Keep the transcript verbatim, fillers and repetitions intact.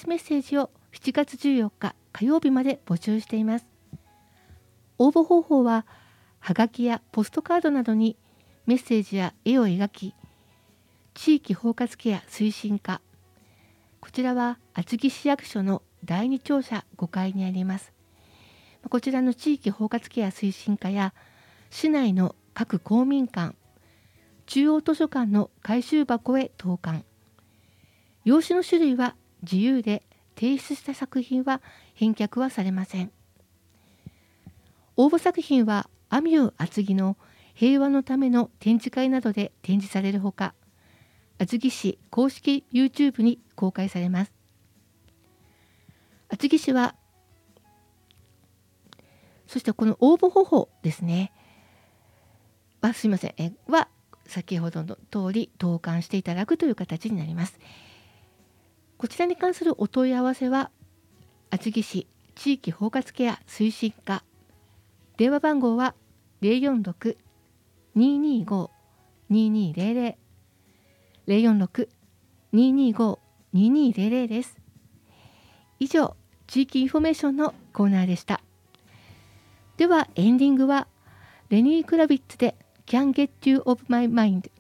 メッセージをしちがつじゅうよっか火曜日まで募集しています。応募方法は、はがきやポストカードなどにメッセージや絵を描き、地域包括ケア推進課、こちらは厚木市役所のだいに庁舎ごかいにあります。こちらの地域包括ケア推進課や、市内の各公民館、中央図書館の回収箱へ投函。用紙の種類は自由で、提出した作品は返却はされません。応募作品はアミュー厚木の平和のための展示会などで展示されるほか、厚木市公式 YouTube に公開されます。厚木市は、そしてこの応募方法ですね。あ、すいません。えは、先ほどの通り投函していただくという形になります。こちらに関するお問い合わせは、厚木市地域包括ケア推進課、電話番号は ゼロよんろく にーにーご にーにーゼロゼロ ゼロよんろく にーにーご にーにーゼロゼロ です。以上、地域インフォメーションのコーナーでした。ではエンディングはレニー・クラビッツで Can't Get You Off My Mind